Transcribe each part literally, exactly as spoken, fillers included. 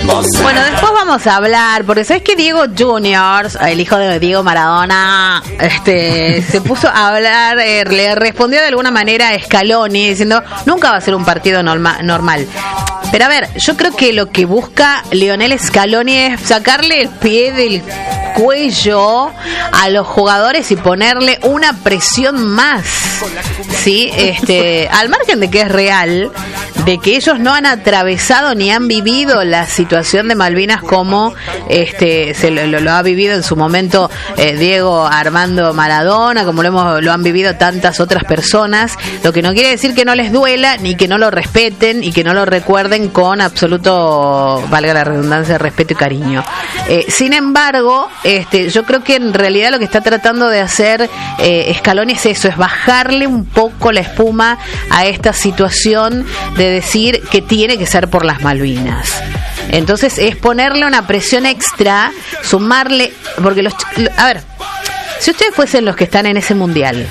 Bueno, después vamos a hablar, porque sabes que Diego Junior, el hijo de Diego Maradona, este, se puso a hablar, eh, le respondió de alguna manera a Scaloni diciendo nunca va a ser un partido norma, normal. Pero a ver, yo creo que lo que busca Lionel Scaloni es sacarle el pie del cuello a los jugadores y ponerle una presión más, sí, este, al margen de que es real, de que ellos no han atravesado ni han vivido la situación de Malvinas como este se lo, lo ha vivido en su momento eh, Diego Armando Maradona, como lo hemos lo han vivido tantas otras personas, lo que no quiere decir que no les duela ni que no lo respeten y que no lo recuerden con absoluto, valga la redundancia, respeto y cariño. Eh, sin embargo, este, yo creo que en realidad lo que está tratando de hacer eh, Scaloni es eso, es bajarle un poco la espuma a esta situación de decir que tiene que ser por las Malvinas. Entonces es ponerle una presión extra, sumarle, porque los, a ver, si ustedes fuesen los que están en ese mundial,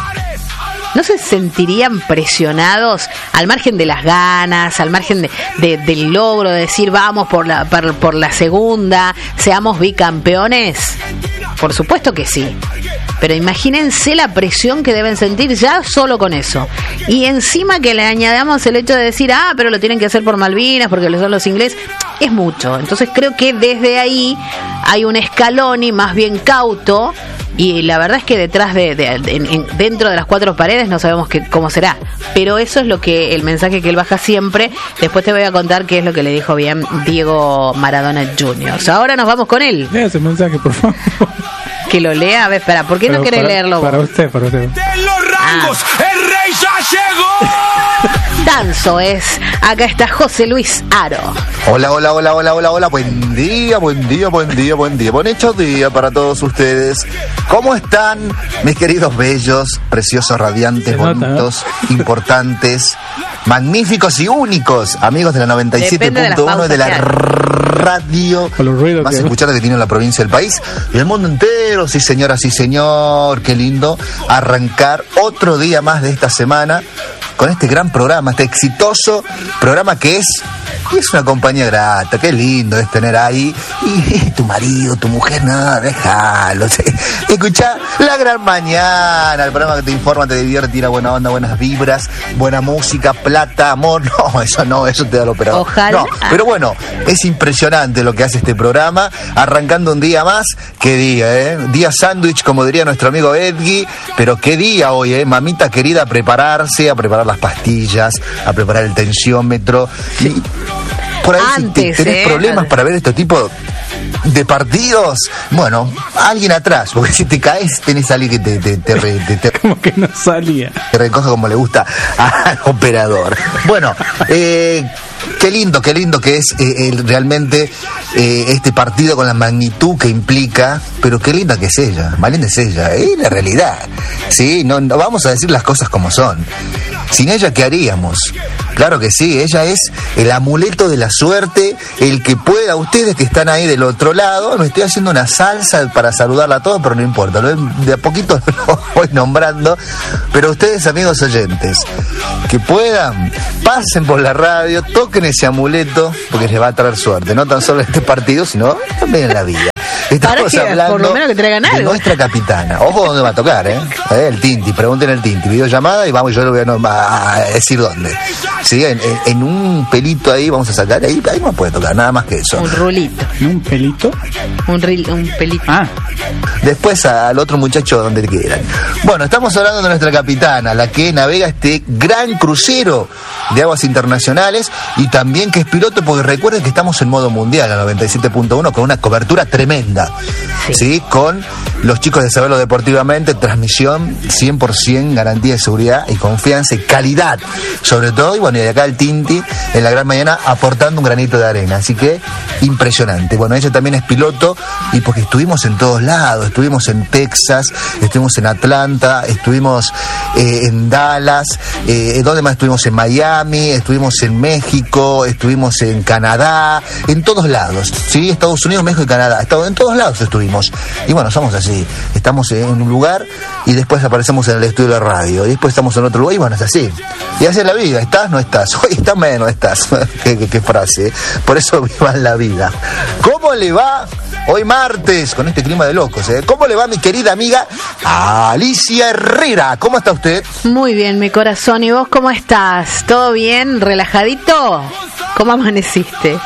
¿no se sentirían presionados al margen de las ganas, al margen de, de, del logro, de decir vamos por la, por, por la segunda, seamos bicampeones? Por supuesto que sí. Pero imagínense la presión que deben sentir ya solo con eso. Y encima que le añadamos el hecho de decir, ah, pero lo tienen que hacer por Malvinas, porque lo son los ingleses, es mucho. Entonces creo que desde ahí hay un Scaloni más bien cauto. Y la verdad es que detrás de, de, de en, en, dentro de las cuatro paredes no sabemos que, cómo será, pero eso es lo que el mensaje que él baja siempre. Después te voy a contar qué es lo que le dijo bien Diego Maradona junior Ahora nos vamos con él. Lea ese mensaje, por favor. Que lo lea, a ver, espera, ¿por qué pero no querés para, leerlo vos? Para usted, para usted. De los rangos, ah. El rey ya llegó. Danzo es, acá está José Luis Aro. Hola, hola, hola, hola, hola, hola, buen día, buen día, buen día, buen día, buen hecho día para todos ustedes. ¿Cómo están, mis queridos bellos, preciosos, radiantes, bonitos, importantes, magníficos y únicos amigos de la noventa y siete punto uno de la radio más escuchada que tiene en la provincia del país y el mundo entero? Sí, señora, sí, señor. Qué lindo arrancar otro día más de esta semana con este gran programa, este exitoso programa que es es una compañía grata. Qué lindo es tener ahí y, y tu marido, tu mujer, nada, déjalo. Escuchá La Gran Mañana, el programa que te informa, te divierte, tira buena onda, buenas vibras, buena música, plata, amor. No, eso no, eso te da el operador. Ojalá. No, pero bueno, es impresionante lo que hace este programa, arrancando un día más. Qué día, ¿eh? Día sándwich, como diría nuestro amigo Edgui, pero qué día hoy, ¿eh? Mamita querida, a prepararse, a preparar las pastillas, a preparar el tensiómetro. Y por ahí, antes, si te, tenés eh, problemas antes. para ver este tipo de partidos, bueno, alguien atrás, porque si te caes tenés a alguien que te, te, te, te, te, como que no salía, te recoge como le gusta al operador. Bueno, eh, qué lindo, qué lindo que es eh, el, realmente eh, este partido con la magnitud que implica, pero qué linda que es ella, Malena es ella, es la realidad, sí, no, no vamos a decir las cosas como son. Sin ella, ¿qué haríamos? Claro que sí, ella es el amuleto de la suerte, el que pueda, ustedes que están ahí del otro lado, me estoy haciendo una salsa para saludarla a todos, pero no importa, de a poquito lo voy nombrando, pero ustedes, amigos oyentes, que puedan, pasen por la radio, toquen ese amuleto, porque les va a traer suerte, no tan solo en este partido, sino también en la vida. Estamos que, hablando por lo menos que traigan algo. de nuestra capitana. Ojo dónde va a tocar, ¿eh? ¿Eh? El Tinti, pregunten el Tinti. Videollamada y vamos, yo le voy a, a decir dónde. Sí, en, en, en un pelito ahí vamos a sacar, ahí, ahí no puede tocar, nada más que eso. Un rulito. ¿Un pelito? Un, ril, un pelito. Ah. Después al otro muchacho donde quieran. Bueno, estamos hablando de nuestra capitana, la que navega este gran crucero de aguas internacionales y también que es piloto, porque recuerden que estamos en modo mundial, a noventa y siete punto uno, con una cobertura tremenda. Sí. ¿Sí? Con los chicos de Saberlo Deportivamente, transmisión cien por ciento, garantía de seguridad y confianza y calidad, sobre todo, y bueno, y de acá el Tinti en La Gran Mañana aportando un granito de arena, así que impresionante. Bueno, ella también es piloto y porque estuvimos en todos lados, estuvimos en Texas, estuvimos en Atlanta, estuvimos eh, en Dallas, eh, ¿dónde más estuvimos? En Miami, estuvimos en México, estuvimos en Canadá, en todos lados, ¿sí? Estados Unidos, México y Canadá, estado en todos todos lados estuvimos. Y bueno, somos así. Estamos en un lugar y después aparecemos en el estudio de la radio. Y después estamos en otro lugar y bueno, es así. Y así es la vida. ¿Estás? No estás. Hoy estás menos, estás. qué, qué, qué frase. Por eso vivan la vida. ¿Cómo le va hoy martes con este clima de locos? ¿eh? ¿Cómo le va mi querida amiga Alicia Herrera? ¿Cómo está usted? Muy bien, mi corazón. ¿Y vos cómo estás? ¿Todo bien? ¿Relajadito? ¿Cómo amaneciste?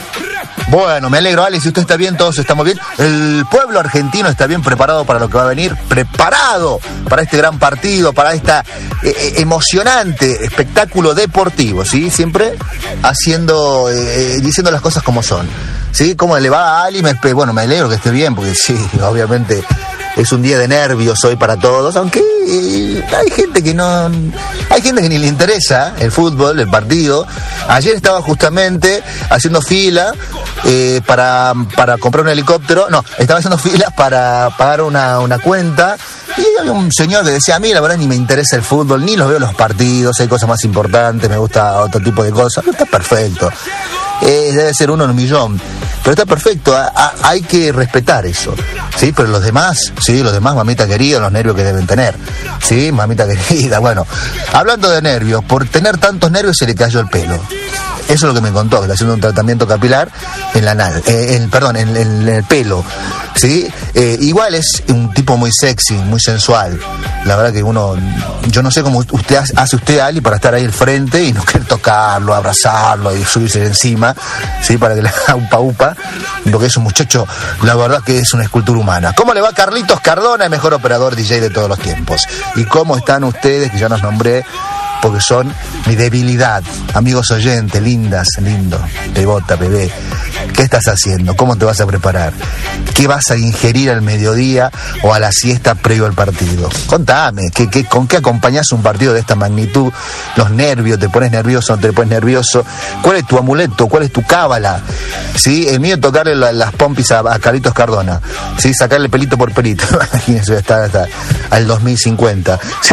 Bueno, me alegro, Ali, si usted está bien, todos estamos bien. El pueblo argentino está bien preparado para lo que va a venir, preparado para este gran partido, para esta eh, emocionante espectáculo deportivo, ¿sí? Siempre haciendo, eh, diciendo las cosas como son, ¿sí? ¿Cómo le va a Ali? Me, bueno, me alegro que esté bien, porque sí, obviamente es un día de nervios hoy para todos, aunque eh, hay gente que no... Hay gente que ni le interesa el fútbol, el partido. Ayer estaba justamente haciendo fila eh, para, para comprar un helicóptero. No, estaba haciendo filas para pagar una, una cuenta. Y había un señor que decía, a mí la verdad ni me interesa el fútbol, ni los veo los partidos, hay cosas más importantes, me gusta otro tipo de cosas. Está perfecto. Eh, debe ser uno en un millón. Pero está perfecto, a, a, hay que respetar eso, ¿sí? Pero los demás, sí, los demás, mamita querida, los nervios que deben tener, ¿sí? Mamita querida, bueno, hablando de nervios, por tener tantos nervios se le cayó el pelo. Eso es lo que me contó, que está haciendo un tratamiento capilar en la nal, eh, en, perdón, en, en, en el pelo, ¿sí? Eh, igual es un tipo muy sexy, muy sensual. La verdad que uno, yo no sé cómo usted hace usted, Ali, para estar ahí al frente y no querer tocarlo, abrazarlo y subirse encima, ¿sí? Para que le haga upa upa, porque es un muchacho, la verdad que es una escultura humana. ¿Cómo le va Carlitos Cardona, el mejor operador D J de todos los tiempos? ¿Y cómo están ustedes, que ya nos nombré, porque son mi debilidad? Amigos oyentes, lindas, lindo, bebota, bebé, ¿qué estás haciendo? ¿Cómo te vas a preparar? ¿Qué vas a ingerir al mediodía o a la siesta previo al partido? Contame, ¿qué, qué, ¿con qué acompañás un partido de esta magnitud? Los nervios, ¿te pones nervioso o no te pones nervioso? ¿Cuál es tu amuleto? ¿Cuál es tu cábala? ¿Sí? El mío es tocarle la, las pompis a, a Carlitos Cardona, ¿sí? Sacarle pelito por pelito. Imagínense, hasta, hasta al dos mil cincuenta. ¿Sí?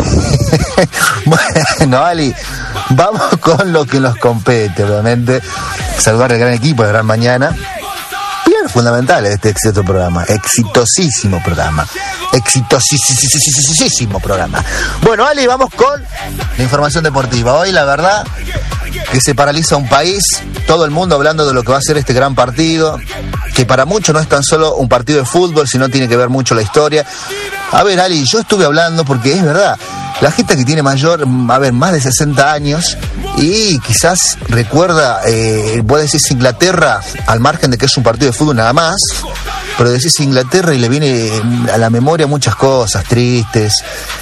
Bueno, Ali, vamos con lo que nos compete, obviamente. Saludar al gran equipo de Gran Mañana. Bien fundamental este exitoso programa, exitosísimo programa, exitosísimo programa. Bueno, Ali, vamos con la información deportiva. Hoy, la verdad, que se paraliza un país, todo el mundo hablando de lo que va a ser este gran partido, que para muchos no es tan solo un partido de fútbol, sino tiene que ver mucho la historia. A ver, Ali, yo estuve hablando porque es verdad, la gente que tiene mayor, a ver, más de sesenta años y quizás recuerda, eh, vos decís Inglaterra, al margen de que es un partido de fútbol nada más, pero decís Inglaterra y le viene a la memoria muchas cosas tristes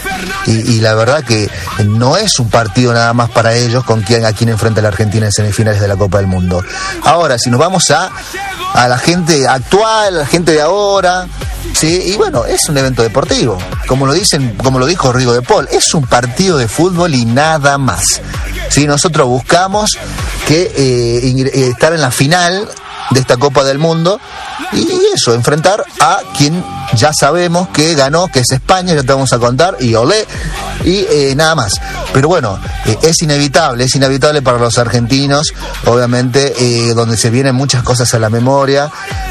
y, y la verdad que no es un partido nada más para ellos con quien, a quien enfrenta la Argentina en semifinales de la Copa del Mundo. Ahora, si nos vamos a, a la gente actual, a la gente de ahora, sí, y bueno, es un evento deportivo, como lo dicen, como lo dijo Rodrigo de Paul, es un partido de fútbol y nada más. Sí, nosotros buscamos que eh, estar en la final de esta Copa del Mundo y eso, enfrentar a quien ya sabemos que ganó, que es España, ya te vamos a contar, y olé, y eh, nada más. Pero bueno, eh, es inevitable, es inevitable para los argentinos, obviamente, eh, donde se vienen muchas cosas a la memoria,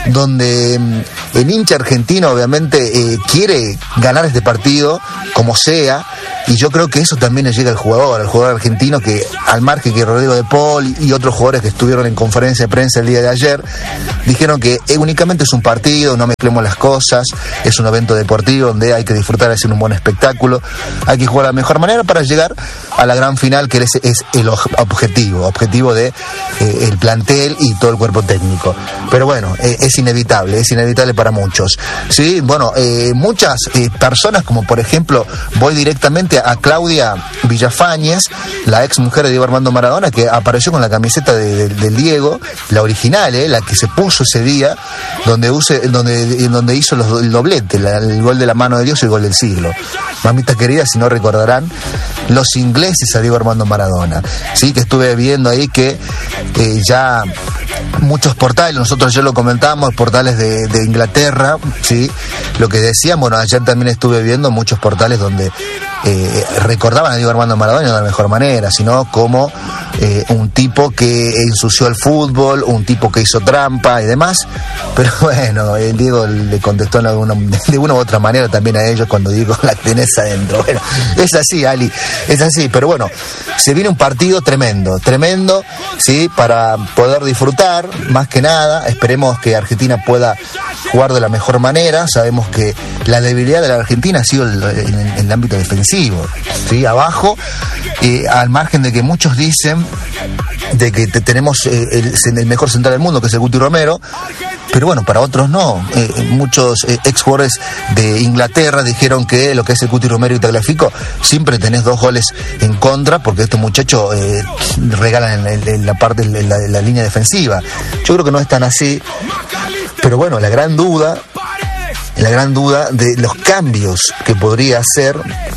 donde eh, el hincha argentino obviamente eh, quiere ganar este partido como sea, y yo creo que eso también le llega al jugador, al jugador argentino, que al margen que Rodrigo de Paul y otros jugadores que estuvieron en conferencia de prensa el día de ayer, dijeron que eh, únicamente es un partido, no mezclemos las cosas, es un evento deportivo donde hay que disfrutar, hacer un buen espectáculo, hay que jugar de la mejor manera para llegar a la gran final, que es, es el objetivo, objetivo de eh, el plantel y todo el cuerpo técnico. Pero bueno, eh, es inevitable, es inevitable para muchos. Sí, bueno, eh, muchas eh, personas, como por ejemplo, voy directamente a Claudia Villafañez, la ex mujer de Diego Armando Maradona, que apareció con la camiseta de, de, del Diego, la original, eh, la que se puso ese día, donde, use, donde, donde hizo los, el doblete, la, el gol de la mano de Dios y el gol del siglo. Mamita querida, si no recordarán, los ingleses a Diego Armando Maradona. Sí, que estuve viendo ahí que eh, ya muchos portales, nosotros ya lo comentamos, portales de, de Inglaterra, sí, lo que decían, bueno, ayer también estuve viendo muchos portales donde eh, recordaban a Diego Armando Maradona de la mejor manera, sino como eh, un tipo que ensució el fútbol, un tipo que hizo trampa y demás. Pero bueno, el Diego le contestó de alguna, de una u otra manera también a ellos cuando dijo la tenés adentro. Bueno, es así, Ali, es así. Pero bueno, se viene un partido tremendo, tremendo, ¿sí? Para poder disfrutar, más que nada. Esperemos que Argentina pueda jugar de la mejor manera. Sabemos que la debilidad de la Argentina ha sido el, en, en el ámbito defensivo, ¿sí? Abajo, eh, al margen de que muchos dicen de que te, tenemos eh, el, el mejor central del mundo, que es el Guti Romero, pero bueno, para otros no. Eh, muchos eh, ex jugadores de Inglaterra dijeron que lo que es el Guti Romero y Tagliafico, siempre tenés dos goles en contra, porque estos muchachos eh, regalan en, en la parte, en la, en la línea defensiva. Yo creo que no es tan así, pero bueno, la gran duda, la gran duda de los cambios que podría hacer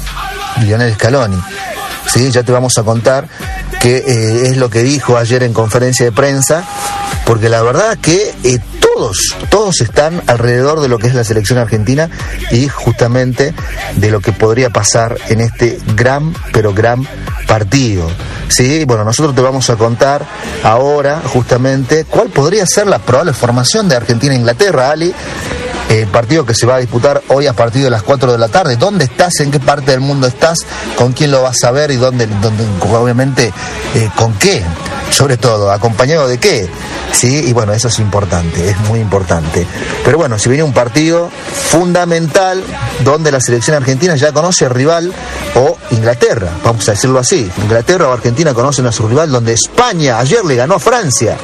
Lionel Scaloni. Sí, ya te vamos a contar qué eh, es lo que dijo ayer en conferencia de prensa, porque la verdad que eh, todos, todos están alrededor de lo que es la selección argentina y justamente de lo que podría pasar en este gran, pero gran partido. Sí, bueno, nosotros te vamos a contar ahora justamente cuál podría ser la probable formación de Argentina-Inglaterra, Ali. El partido que se va a disputar hoy a partir de las cuatro de la tarde. ¿Dónde estás? ¿En qué parte del mundo estás? ¿Con quién lo vas a ver? Y dónde, dónde obviamente, eh, ¿con qué? Sobre todo, ¿acompañado de qué? Sí, y bueno, eso es importante, es muy importante. Pero bueno, si viene un partido fundamental donde la selección argentina ya conoce al rival, o Inglaterra, vamos a decirlo así. Inglaterra o Argentina conocen a su rival, donde España ayer le ganó a Francia.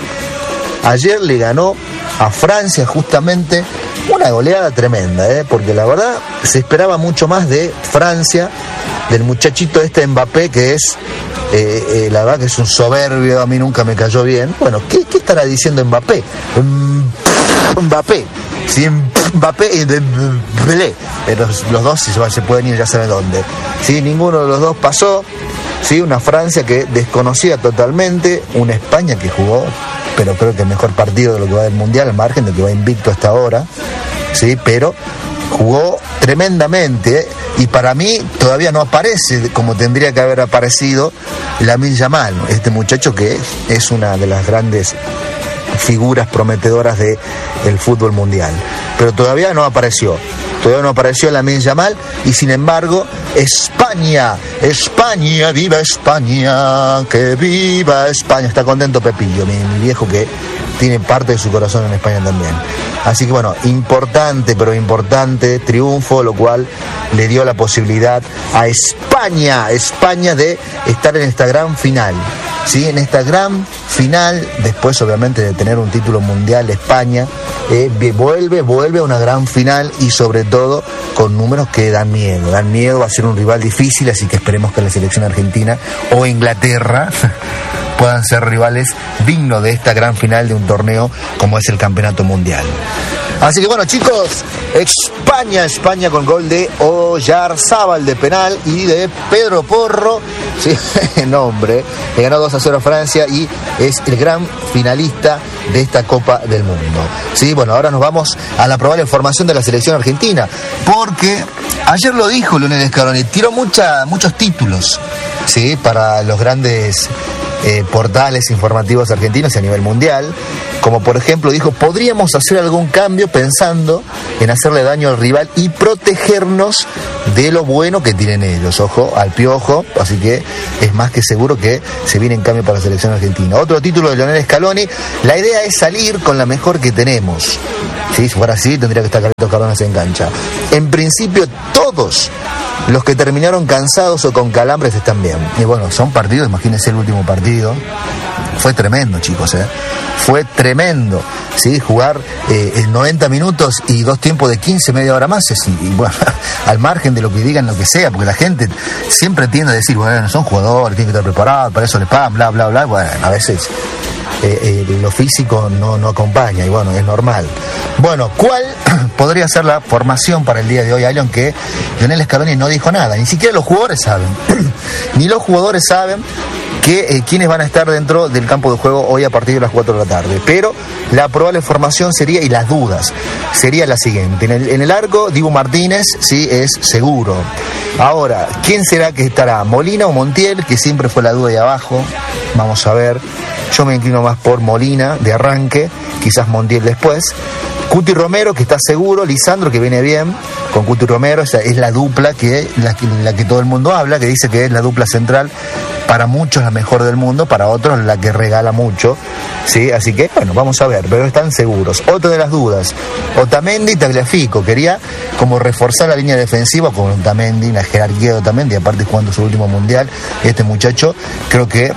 Ayer le ganó a Francia justamente. Una goleada tremenda, ¿eh? Porque la verdad se esperaba mucho más de Francia, del muchachito este Mbappé, que es, eh, eh, la verdad que es un soberbio, a mí nunca me cayó bien. Bueno, ¿qué, qué estará diciendo Mbappé? Mbappé, sí, Mbappé y Dembélé, los, los dos si se pueden ir ya saben dónde. Sí, ninguno de los dos pasó. Sí, una Francia que desconocía totalmente, una España que jugó, pero creo que el mejor partido de lo que va del Mundial, al margen de que va invicto hasta ahora, sí, pero jugó tremendamente, ¿eh? Y para mí todavía no aparece como tendría que haber aparecido Lamine Yamal, este muchacho que es una de las grandes figuras prometedoras del fútbol mundial, pero todavía no apareció. Todavía no apareció Lamine Yamal y sin embargo España, España, viva España, que viva España. Está contento Pepillo, mi, mi viejo, que tiene parte de su corazón en España también. Así que bueno, importante, pero importante triunfo, lo cual le dio la posibilidad a España, España de estar en esta gran final. Sí, en esta gran final, después obviamente de tener un título mundial, España eh, vuelve, vuelve a una gran final y sobre todo con números que dan miedo, dan miedo, va a ser un rival difícil, así que esperemos que la selección argentina o Inglaterra puedan ser rivales dignos de esta gran final de un torneo como es el Campeonato Mundial. Así que bueno, chicos, España, España con gol de Oyarzábal de penal y de Pedro Porro, sí, nombre, le ganó dos a cero a Francia y es el gran finalista de esta Copa del Mundo. Sí, bueno, ahora nos vamos a la probable formación de la selección argentina, porque ayer lo dijo Lionel Scaloni, tiró mucha, muchos títulos, sí, para los grandes Eh, portales informativos argentinos a nivel mundial, como por ejemplo dijo, podríamos hacer algún cambio pensando en hacerle daño al rival y protegernos de lo bueno que tienen ellos, ojo, al piojo, así que es más que seguro que se viene en cambio para la selección argentina. Otro título de Lionel Scaloni, la idea es salir con la mejor que tenemos, ¿sí? Si fuera así tendría que estar Carlitos Cardona en cancha. En principio todos los que terminaron cansados o con calambres están bien. Y bueno, son partidos, imagínense el último partido. Fue tremendo, chicos, ¿eh? Fue tremendo, ¿sí? Jugar eh, noventa minutos y dos tiempos de quince, media hora más. Y, y bueno, al margen de lo que digan, lo que sea, porque la gente siempre tiende a decir, bueno, son jugadores, tienen que estar preparados, para eso les pagan, bla, bla, bla. Bueno, a veces eh, eh, lo físico no, no acompaña y bueno, es normal. Bueno, ¿cuál podría ser la formación para el día de hoy, Alion? Que Lionel Scaloni no dijo nada, ni siquiera los jugadores saben. Ni los jugadores saben que eh, quiénes van a estar dentro del campo de juego hoy a partir de las cuatro de la tarde. Pero la probable formación sería, y las dudas, sería la siguiente. En el, en el arco, Dibu Martínez, sí, es seguro. Ahora, ¿quién será que estará? ¿Molina o Montiel? Que siempre fue la duda ahí abajo. Vamos a ver. Yo me inclino más por Molina de arranque, quizás Montiel después. Cuti Romero, que está seguro. Lisandro, que viene bien con Cuti Romero. Esa es la dupla que la, la que todo el mundo habla, que dice que es la dupla central. Para muchos la mejor del mundo, para otros la que regala mucho, ¿sí? Así que, bueno, vamos a ver, pero están seguros. Otra de las dudas, Otamendi y Tagliafico. Quería como reforzar la línea defensiva con Otamendi, la jerarquía de Otamendi, aparte jugando su último mundial. Este muchacho creo que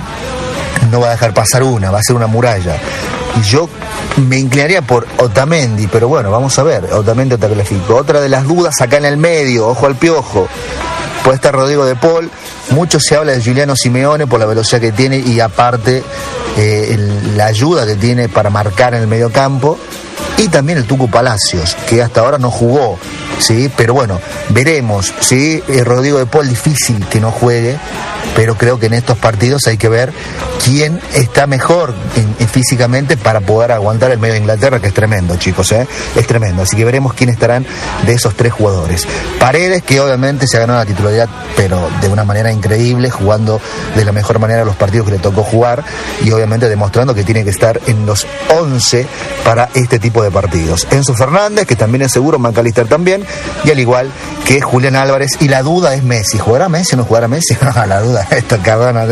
no va a dejar pasar una, va a ser una muralla. Y yo me inclinaría por Otamendi, pero bueno, vamos a ver, Otamendi o Tagliafico. Otra de las dudas acá en el medio, ojo al piojo. Puede estar Rodrigo de Paul. Mucho se habla de Giuliano Simeone por la velocidad que tiene y aparte eh, el, la ayuda que tiene para marcar en el medio campo. Y también el Tucu Palacios, que hasta ahora no jugó, ¿sí? Pero bueno, veremos, ¿sí? Eh, Rodrigo de Paul, difícil que no juegue, pero creo que en estos partidos hay que ver quién está mejor en, en físicamente para poder aguantar el medio de Inglaterra, que es tremendo, chicos, ¿eh? Es tremendo, así que veremos quién estarán de esos tres jugadores. Paredes, que obviamente se ha ganado la titularidad, pero de una manera increíble, jugando de la mejor manera los partidos que le tocó jugar y obviamente demostrando que tiene que estar en los once para este tipo de partidos. Enzo Fernández, que también es seguro, McAllister también, y al igual que Julián Álvarez, y la duda es Messi. ¿Jugará Messi o no jugará Messi? No, la duda es esto, Cardona.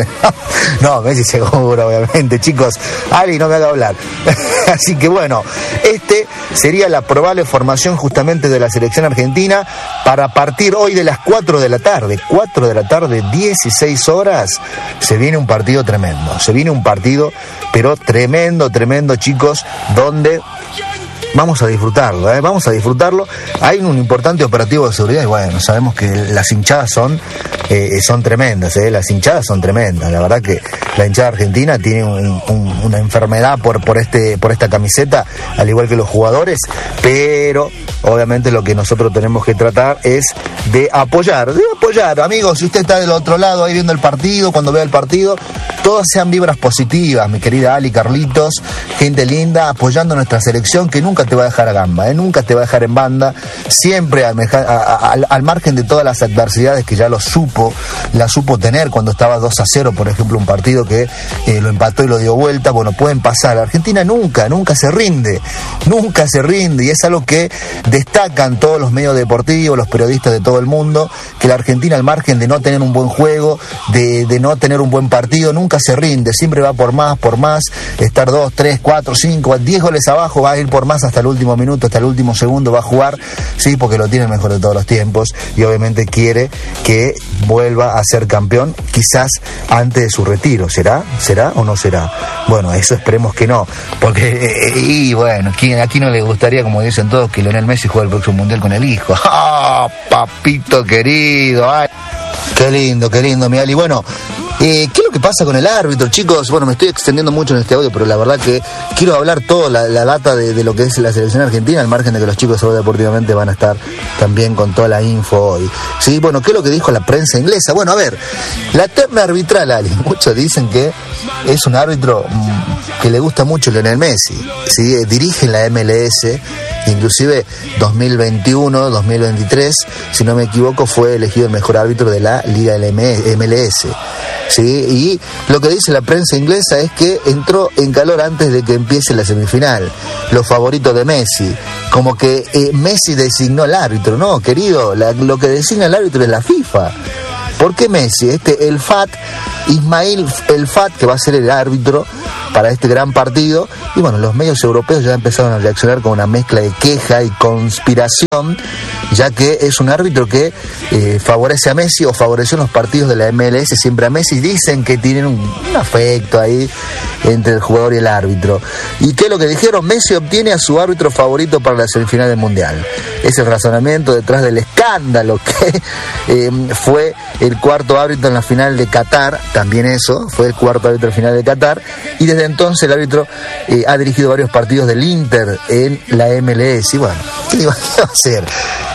No, Messi seguro, obviamente, chicos. Ali, no me haga hablar. Así que bueno, este sería la probable formación justamente de la selección argentina para partir hoy de las cuatro de la tarde. cuatro de la tarde, dieciséis horas. Se viene un partido tremendo. Se viene un partido, pero tremendo, tremendo, chicos, donde vamos a disfrutarlo, ¿eh? Vamos a disfrutarlo. Hay un importante operativo de seguridad y bueno, sabemos que las hinchadas son eh, son tremendas, ¿eh? Las hinchadas son tremendas. La verdad que la hinchada argentina tiene un, un, una enfermedad por por este por esta camiseta, al igual que los jugadores, pero obviamente lo que nosotros tenemos que tratar es de apoyar, de apoyar, amigos. Si usted está del otro lado ahí viendo el partido, cuando vea el partido, todas sean vibras positivas, mi querida Ali, Carlitos, gente linda, apoyando a nuestra selección, que nunca te va a dejar a gamba, ¿eh? Nunca te va a dejar en banda, siempre al, a, a, al, al margen de todas las adversidades que ya lo supo, la supo tener cuando estaba dos a cero, por ejemplo, un partido que eh, lo empató y lo dio vuelta. Bueno, pueden pasar. Argentina nunca, nunca se rinde, nunca se rinde, y es algo que destacan todos los medios deportivos, los periodistas de todo el mundo, que la Argentina, al margen de no tener un buen juego, de, de no tener un buen partido, nunca se rinde, siempre va por más, por más, estar dos, tres, cuatro, cinco, diez goles abajo, va a ir por más hasta el último minuto, hasta el último segundo, va a jugar, sí, porque lo tiene el mejor de todos los tiempos y obviamente quiere que vuelva a ser campeón, quizás antes de su retiro. ¿Será? ¿Será o no será? Bueno, eso esperemos que no, porque, eh, y bueno, ¿quién, aquí no le gustaría, como dicen todos, que Lionel Messi juegue el próximo mundial con el hijo? ¡Ah, oh, papito querido! ¡Ay! Qué lindo, qué lindo, mi Ali. Bueno, Eh, ¿qué es lo que pasa con el árbitro, chicos? Bueno, me estoy extendiendo mucho en este audio, pero la verdad que quiero hablar toda la, la data de, de lo que es la selección argentina, al margen de que los chicos ahora deportivamente van a estar también con toda la info hoy. Sí, bueno, ¿qué es lo que dijo la prensa inglesa? Bueno, a ver, la terna arbitral, Ali, muchos dicen que es un árbitro mmm, que le gusta mucho Lionel Messi, ¿sí? Dirige en la M L S, inclusive dos mil veintiuno, dos mil veintitrés, si no me equivoco, fue elegido el mejor árbitro de la Liga M L S. ¿Sí? Y lo que dice la prensa inglesa es que entró en calor antes de que empiece la semifinal, los favoritos de Messi, como que eh, Messi designó al árbitro. No, querido, la, lo que designa el árbitro es la FIFA. ¿Por qué Messi? Este, el F A T, Ismail El F A T, que va a ser el árbitro para este gran partido. Y bueno, los medios europeos ya empezaron a reaccionar con una mezcla de queja y conspiración, ya que es un árbitro que eh, favorece a Messi o favoreció en los partidos de la M L S siempre a Messi. Dicen que tienen un, un afecto ahí entre el jugador y el árbitro. ¿Y qué es lo que dijeron? Messi obtiene a su árbitro favorito para la semifinal del Mundial. Es el razonamiento detrás del escándalo que eh, fue el cuarto árbitro en la final de Qatar. También eso, fue el cuarto árbitro en la final de Qatar. Y desde entonces el árbitro eh, ha dirigido varios partidos del Inter en la M L S. Y bueno, ¿qué iba a hacer?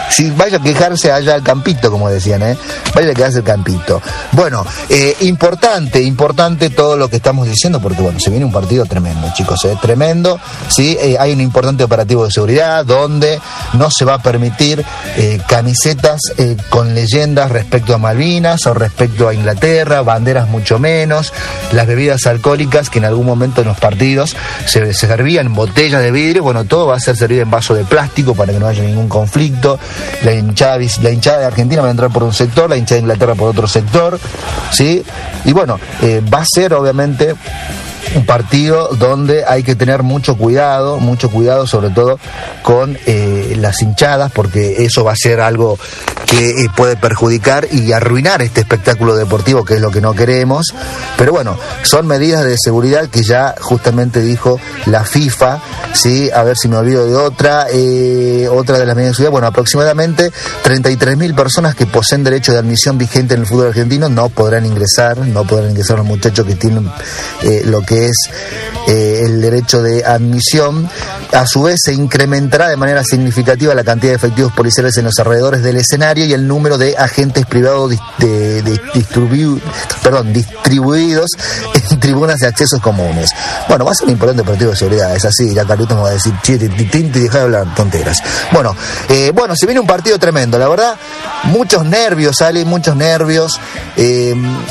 si vaya a quejarse allá al campito, como decían, ¿eh? Vaya a quedarse al campito. Bueno, eh, importante, importante todo lo que estamos diciendo, porque bueno, se viene un partido tremendo, chicos, ¿eh? Tremendo, ¿sí? Eh, hay un importante operativo de seguridad donde no se va a permitir eh, camisetas eh, con leyendas respecto a Malvinas o respecto a Inglaterra, banderas mucho menos, las bebidas alcohólicas que en algún momento en los partidos se, se servían en botellas de vidrio, bueno, todo va a ser servido en vaso de plástico para que no haya ningún conflicto. La hinchada, la hinchada de Argentina va a entrar por un sector, la hinchada de Inglaterra por otro sector, ¿sí? Y bueno, eh, va a ser obviamente un partido donde hay que tener mucho cuidado, mucho cuidado sobre todo con eh, las hinchadas, porque eso va a ser algo que eh, puede perjudicar y arruinar este espectáculo deportivo, que es lo que no queremos. Pero bueno, son medidas de seguridad que ya justamente dijo la FIFA, ¿sí? A ver si me olvido de otra, eh, otra de las medidas de seguridad. Bueno, aproximadamente treinta y tres mil personas que poseen derecho de admisión vigente en el fútbol argentino no podrán ingresar, no podrán ingresar los muchachos que tienen eh, lo que es eh, el derecho de admisión. A su vez se incrementará de manera significativa la cantidad de efectivos policiales en los alrededores del escenario y el número de agentes privados de, de, de distribu, perdón, distribuidos en tribunas de accesos comunes. Bueno, va a ser un importante operativo de seguridad, es así, ya Carlitos me va a decir, che, te, te, te, te deja de hablar tonteras. Bueno, eh, bueno, se viene un partido tremendo, la verdad, muchos nervios, Ale, muchos nervios, eh,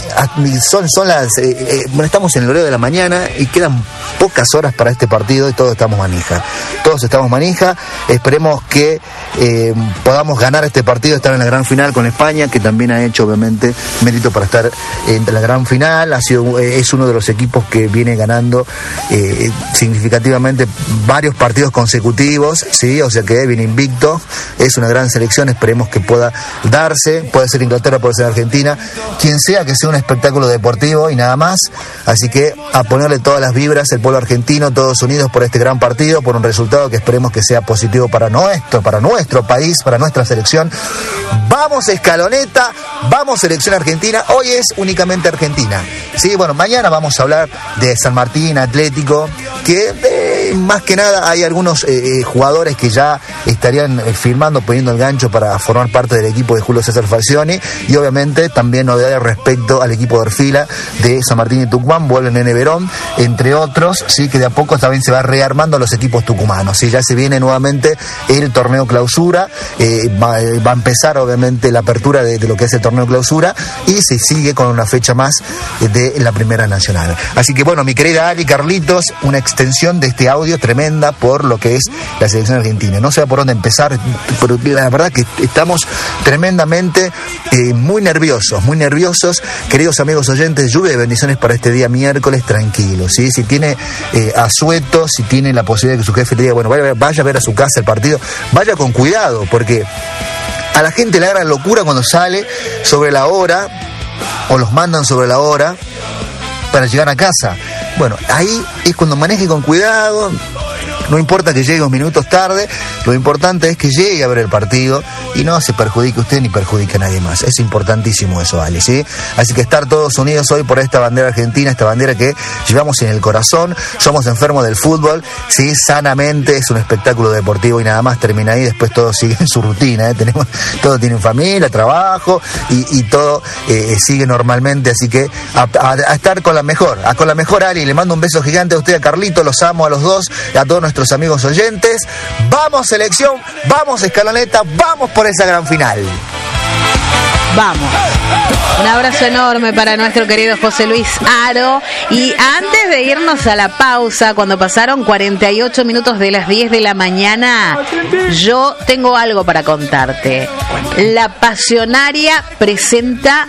son, son las, eh, eh, bueno, estamos en el horario de la mañana y quedan pocas horas para este partido y todos estamos manija, todos estamos manija, esperemos que eh, podamos ganar este partido, estar en la gran final con España, que también ha hecho obviamente mérito para estar en la gran final, ha sido, es uno de los equipos que viene ganando eh, significativamente varios partidos consecutivos, sí, o sea que viene invicto, es una gran selección, esperemos que pueda darse, puede ser Inglaterra, puede ser Argentina, quien sea, que sea un espectáculo deportivo y nada más, así que a ponerle todas las vibras, el pueblo argentino, todos unidos por este gran partido, por un resultado que esperemos que sea positivo para nuestro, para nuestro país, para nuestra selección. Vamos Escaloneta, vamos selección argentina, hoy es únicamente Argentina, sí, bueno, mañana vamos a hablar de San Martín, Atlético, que eh, más que nada hay algunos eh, jugadores que ya estarían eh, firmando, poniendo el gancho para formar parte del equipo de Julio César Falcioni, y obviamente también novedades respecto al equipo de Orfila de San Martín y Tucumán, vuelven Nene Verón, entre otros, sí, que de a poco también se va rearmando los equipos tucumanos, sí, ya se viene nuevamente el torneo clausura, eh, va, va a empezar obviamente la apertura de, de lo que es el torneo clausura y se sigue con una fecha más de la Primera Nacional. Así que bueno, mi querida Ali, Carlitos, una extensión de este audio tremenda por lo que es la selección argentina. No sé por dónde empezar, pero la verdad que estamos tremendamente eh, muy nerviosos, muy nerviosos. Queridos amigos oyentes, lluvia de bendiciones para este día miércoles, tranquilo, ¿sí? Si tiene eh, asueto, si tiene la posibilidad de que su jefe le diga, bueno, vaya, vaya a ver a su casa el partido, vaya con cuidado, porque a la gente le agarra locura cuando sale sobre la hora, o los mandan sobre la hora para llegar a casa. Bueno, ahí es cuando maneje con cuidado, no importa que llegue unos minutos tarde, lo importante es que llegue a ver el partido y no se perjudique usted ni perjudique a nadie más. Es importantísimo eso, Ale, ¿sí? Así que estar todos unidos hoy por esta bandera argentina, esta bandera que llevamos en el corazón, somos enfermos del fútbol, ¿sí? Sanamente, es un espectáculo deportivo y nada más termina ahí, después todo sigue en su rutina, ¿eh? Tenemos, todos tienen familia, trabajo y, y todo eh, sigue normalmente, así que a, a, a estar con la mejor, a con la mejor, Ale, le mando un beso gigante a usted, a Carlito, los amo a los dos, a todos nuestros amigos oyentes. Vamos selección, vamos Escaloneta, vamos por esa gran final. Vamos. Un abrazo enorme para nuestro querido José Luis Aro. Y antes de irnos a la pausa, cuando pasaron cuarenta y ocho minutos de las diez de la mañana, yo tengo algo para contarte. La Pasionaria presenta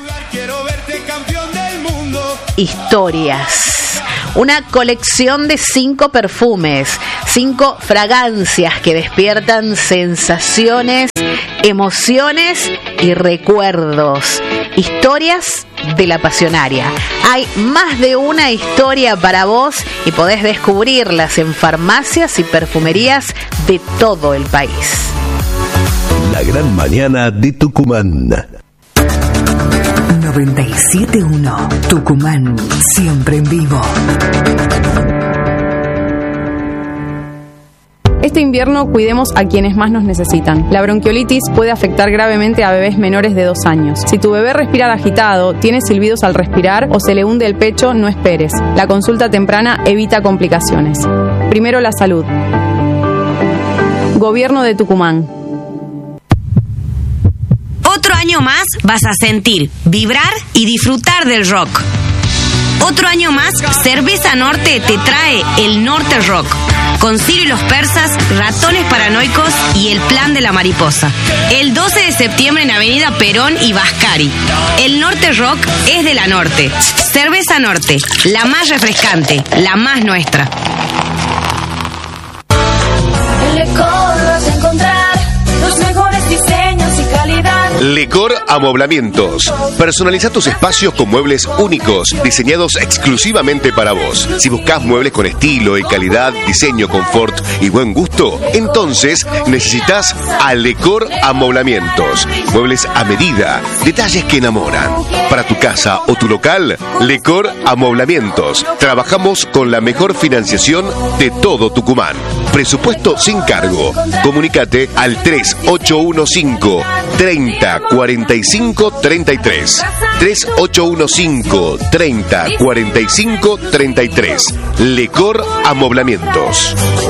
Historias, una colección de cinco perfumes, cinco fragancias que despiertan sensaciones, emociones y recuerdos. Historias de la Pasionaria. Hay más de una historia para vos y podés descubrirlas en farmacias y perfumerías de todo el país. La gran mañana de Tucumán. noventa y siete punto uno Tucumán, siempre en vivo. Este invierno cuidemos a quienes más nos necesitan. La bronquiolitis puede afectar gravemente a bebés menores de dos años. Si tu bebé respira agitado, tiene silbidos al respirar o se le hunde el pecho, no esperes. La consulta temprana evita complicaciones. Primero la salud. Gobierno de Tucumán. Otro año más vas a sentir, vibrar y disfrutar del rock. Otro año más, Cerveza Norte te trae el Norte Rock. Con Ciro y los Persas, Ratones Paranoicos y El Plan de la Mariposa. El doce de septiembre en Avenida Perón y Vascari. El Norte Rock es de la Norte. Cerveza Norte, la más refrescante, la más nuestra. En Lecor vas a encontrar los mejores diseños y calidad. Lecor Amoblamientos. Personaliza tus espacios con muebles únicos, diseñados exclusivamente para vos. Si buscas muebles con estilo y calidad, diseño, confort y buen gusto, entonces necesitas a Lecor Amoblamientos. Muebles a medida, detalles que enamoran. Para tu casa o tu local, Lecor Amoblamientos. Trabajamos con la mejor financiación de todo Tucumán. Presupuesto sin cargo. Comunícate al tres ocho uno cinco, treinta, cuarenta y cinco, treinta y tres. tres ocho uno cinco, treinta, cuarenta y cinco, treinta y tres. Lecor Amoblamientos.